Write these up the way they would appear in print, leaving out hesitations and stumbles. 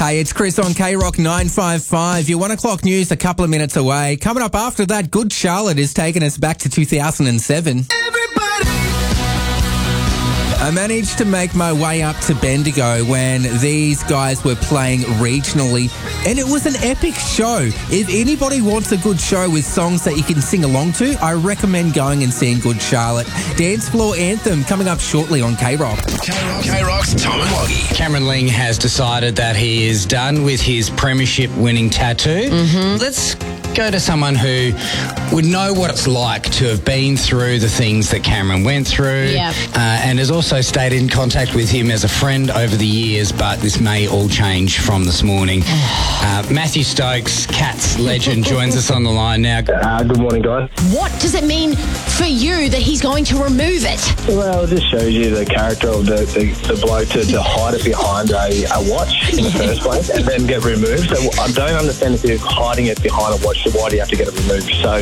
Hey, it's Chris on K-Rock 955. Your 1 o'clock news a couple of minutes away. Coming up after that, Good Charlotte is taking us back to 2007. I managed to make my way up to Bendigo when these guys were playing regionally, and it was an epic show. If anybody wants a good show with songs that you can sing along to, I recommend going and seeing Good Charlotte. Dance Floor Anthem coming up shortly on K-Rock. K-Rock's Tom and Loggy. Cameron Ling has decided that he is done with his premiership-winning tattoo. Let's go to someone who would know what it's like to have been through the things that Cameron went through, and has also stayed in contact with him as a friend over the years, but this may all change from this morning. Matthew Stokes, Cats legend, joins us on the line now. Good morning, guys. What does it mean for you that he's going to remove it? Well, it just shows you the character of the bloke to hide it behind a watch in the first place and then get removed. So I don't understand if you're hiding it behind a watch, so why do you have to get it removed? So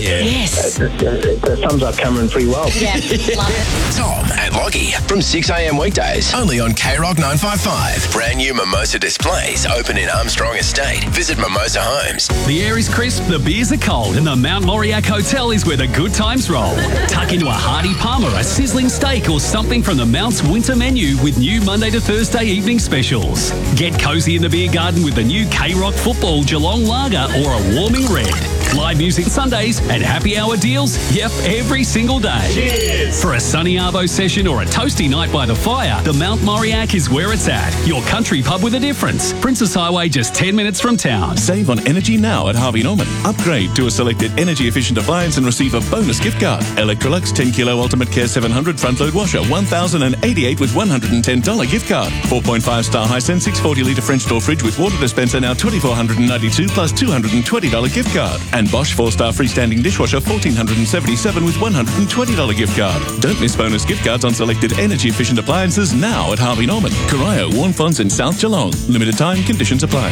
it sums up Cameron pretty well. Yeah, love it. Tom and Loggy from 6 a.m. weekdays, only on K-Rock 955. Brand new Mimosa displays open in Armstrong Estate. Visit Mimosa Homes. The air is crisp, the beers are cold, and the Mount Moriac Hotel is where the good times roll. Tuck into a hearty Palmer, a sizzling steak, or something from the Mount's winter menu with new Monday to Thursday evening specials. Get cosy in the beer garden with the new K-Rock Football Geelong Lager or a warming red. Live music Sundays and happy hour deals, every single day. Cheers! For a sunny arvo session or a toasty night by the fire, the Mount Moriac is where it's at. Your country pub with a difference. Princess Highway, just 10 minutes from town. Save on energy now at Harvey Norman. Upgrade to a selected energy-efficient appliance and receive a bonus gift card. Electrolux 10 Kilo Ultimate Care 700 front-load washer, $1,088 with $110 gift card. 4.5-star Hisense 640-litre French door fridge with water dispenser now $2,492 plus $220 gift card. And Bosch 4-star freestanding dishwasher $1,477 with $120 gift card. Don't miss bonus gift cards on selected energy-efficient appliances now at Harvey Norman, Corio, Warnfonts and South Geelong. Limited time, conditions apply.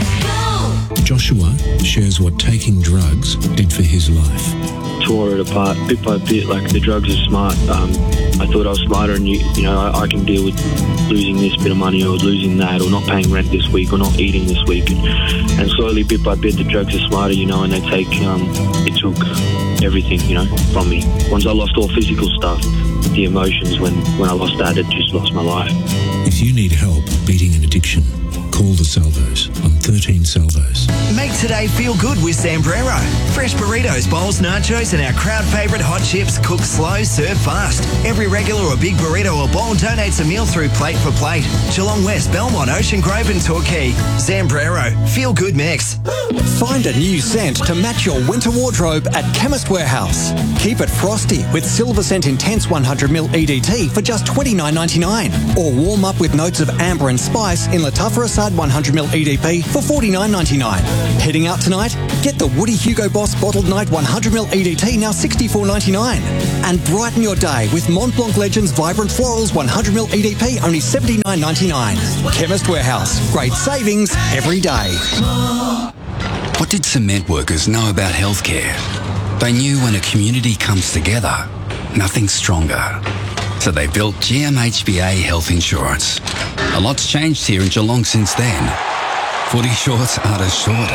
Joshua shares what taking drugs did for his life. Tore it apart bit by bit. Like, the drugs are smart. I thought I was smarter, and I can deal with losing this bit of money or losing that, or not paying rent this week or not eating this week, and slowly bit by bit the drugs are smarter, and they take it took everything from me. Once I lost all physical stuff, the emotions, when I lost that, it just lost my life. If you need help beating an addiction, call the Salvos on 13 Salvos. Make today feel good with Zambrero. Fresh burritos, bowls, nachos, and our crowd favourite hot chips cooked slow, served fast. Every regular or big burrito or bowl donates a meal through Plate for Plate. Geelong West, Belmont, Ocean Grove and Torquay. Zambrero. Feel good mix. Find a new scent to match your winter wardrobe at Chemist Warehouse. Keep it frosty with Silver Scent Intense 100ml EDT for just $29.99. Or warm up with notes of amber and spice in Latuffer Assad 100ml EDP for $49.99. Heading out tonight? Get the Woody Hugo Boss Bottled Night 100ml EDT now $64.99. And brighten your day with Mont Blanc Legends Vibrant Florals 100ml EDP only $79.99. Chemist Warehouse. Great savings every day. What did cement workers know about healthcare? They knew when a community comes together, nothing's stronger. So they built GMHBA Health Insurance. A lot's changed here in Geelong since then. Footy shorts aren't as short.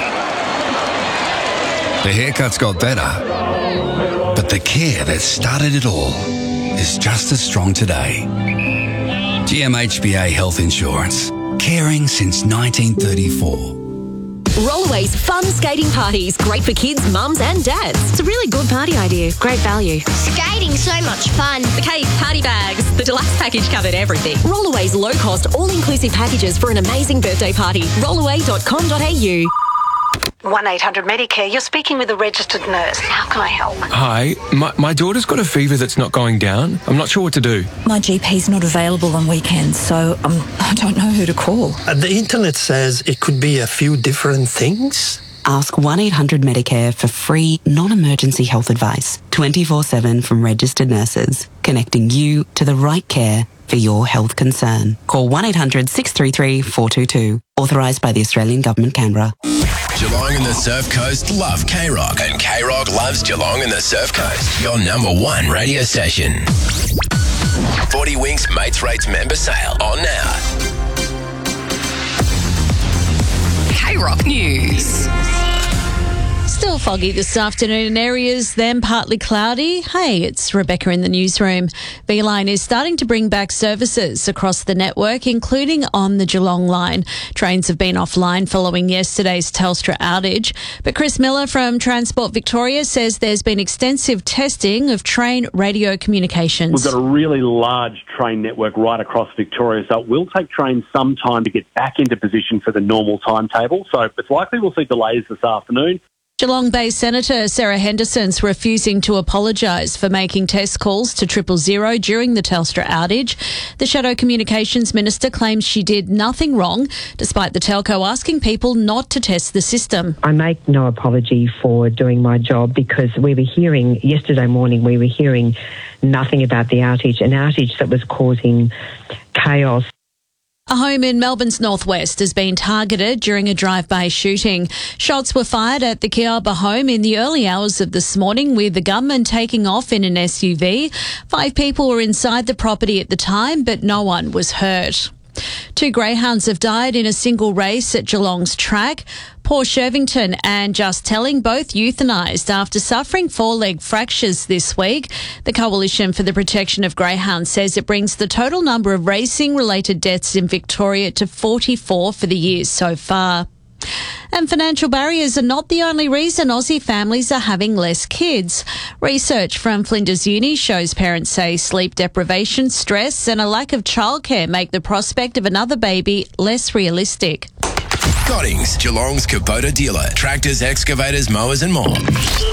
The haircuts got better. But the care that started it all is just as strong today. GMHBA Health Insurance. Caring since 1934. Rollaway's fun skating parties. Great for kids, mums and dads. It's a really good party idea. Great value. Skating's so much fun. The cake, party bags. The deluxe package covered everything. Rollaway's low-cost, all-inclusive packages for an amazing birthday party. Rollaway.com.au. 1-800-MEDICARE. You're speaking with a registered nurse. How can I help? Hi. My daughter's got a fever that's not going down. I'm not sure what to do. My GP's not available on weekends, so I don't know who to call. The internet says it could be a few different things. Ask 1-800-MEDICARE for free, non-emergency health advice, 24/7 from registered nurses, connecting you to the right care for your health concern. Call 1-800-633-422. Authorised by the Australian Government, Canberra. Geelong and the Surf Coast love K-Rock, and K-Rock loves Geelong and the Surf Coast. Your #1 radio station. 40 Winks Mates Rates member sale on now. K-Rock News. Still foggy this afternoon in areas, then partly cloudy. Hey, it's Rebecca in the newsroom. Beeline is starting to bring back services across the network, including on the Geelong line. Trains have been offline following yesterday's Telstra outage. But Chris Miller from Transport Victoria says there's been extensive testing of train radio communications. We've got a really large train network right across Victoria, so it will take trains some time to get back into position for the normal timetable. So it's likely we'll see delays this afternoon. Geelong-based Senator Sarah Henderson's refusing to apologise for making test calls to 000 during the Telstra outage. The Shadow Communications Minister claims she did nothing wrong, despite the telco asking people not to test the system. I make no apology for doing my job because yesterday morning we were hearing nothing about the outage, an outage that was causing chaos. A home in Melbourne's northwest has been targeted during a drive-by shooting. Shots were fired at the Kialba home in the early hours of this morning, with the gunman taking off in an SUV. 5 people were inside the property at the time, but no one was hurt. 2 greyhounds have died in a single race at Geelong's track. Paul Shervington and Just Telling both euthanised after suffering 4-leg fractures this week. The Coalition for the Protection of Greyhounds says it brings the total number of racing-related deaths in Victoria to 44 for the year so far. And financial barriers are not the only reason Aussie families are having less kids. Research from Flinders Uni shows parents say sleep deprivation, stress and a lack of childcare make the prospect of another baby less realistic. Cottings, Geelong's Kubota dealer. Tractors, excavators, mowers and more.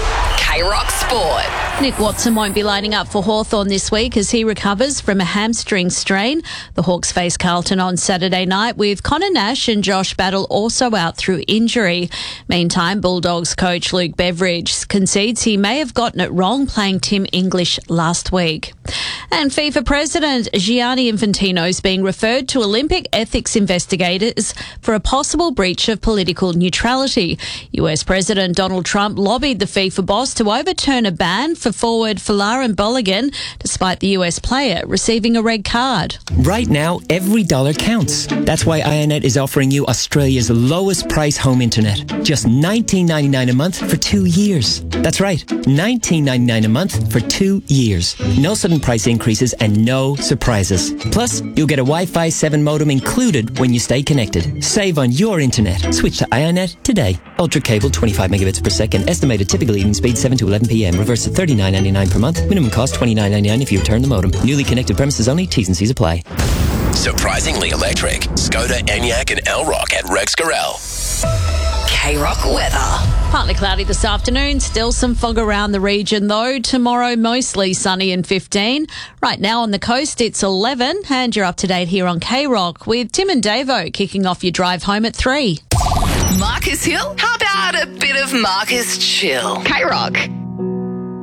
K-Rock Sport. Nick Watson won't be lining up for Hawthorn this week as he recovers from a hamstring strain. The Hawks face Carlton on Saturday night, with Connor Nash and Josh Battle also out through injury. Meantime, Bulldogs coach Luke Beveridge concedes he may have gotten it wrong playing Tim English last week. And FIFA President Gianni Infantino is being referred to Olympic ethics investigators for a possible breach of political neutrality. US President Donald Trump lobbied the FIFA boss to overturn a ban for forward Folarin Balogun, despite the US player receiving a red card. Right now, every dollar counts. That's why Ionet is offering you Australia's lowest price home internet. Just $19.99 a month for 2 years. That's right, $19.99 a month for 2 years. No sudden price increases and no surprises. Plus, you'll get a Wi-Fi 7 modem included when you stay connected. Save on your internet. Switch to Ionet today. Ultra cable, 25 megabits per second. Estimated typical evening speed 7 to 11 p.m. Reverse to $39.99 per month. Minimum cost $29.99 if you return the modem. Newly connected premises only. T's and C's apply. Surprisingly electric. Skoda, Enyaq and Elrock at Rex Gorell. K-Rock weather. Partly cloudy this afternoon, still some fog around the region though. Tomorrow mostly sunny and 15. Right now on the coast it's 11 and you're up to date here on K-Rock with Tim and Davo kicking off your drive home at 3. Marcus Hill? How about a bit of Marcus Chill? K-Rock.